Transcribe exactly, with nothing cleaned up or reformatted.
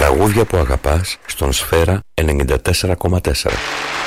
τραγούδια που αγαπάς στον Σφαίρα ενενήντα τέσσερα κόμμα τέσσερα.